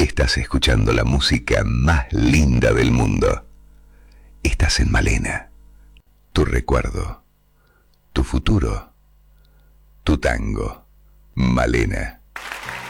Estás escuchando la música más linda del mundo. Estás en Malena. Tu recuerdo, tu futuro, tu tango. Malena.